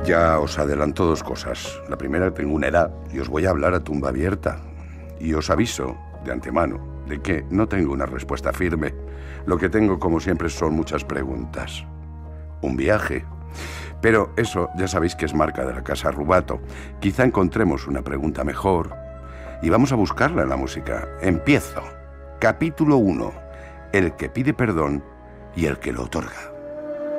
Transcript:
Ya os adelanto dos cosas. La primera, tengo una edad y os voy a hablar a tumba abierta. Y os aviso de antemano de que no tengo una respuesta firme. Lo que tengo, como siempre, son muchas preguntas. Un viaje. Pero eso ya sabéis que es marca de la Casa Rubato. Quizá encontremos una pregunta mejor y vamos a buscarla en la música. Empiezo. Capítulo 1. El que pide perdón y el que lo otorga.